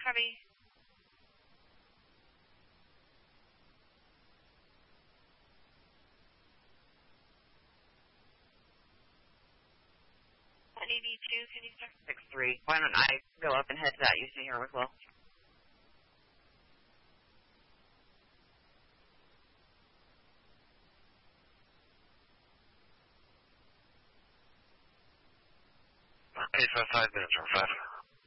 Copy. ED2, can you start? 6-3. Why don't I go up and head to that? You stay here with Will. Okay, for 5 minutes or 5.